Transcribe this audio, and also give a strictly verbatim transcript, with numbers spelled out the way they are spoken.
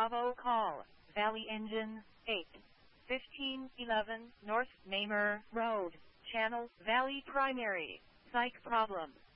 Bravo call, Valley Engine, eight, fifteen eleven North Mamer Road, Channel Valley Primary, Psych problem.